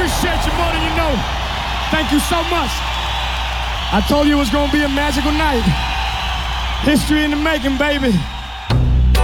appreciate you more than you know. Thank you so much. I told you it was gonna be a magical night. History in the making, baby.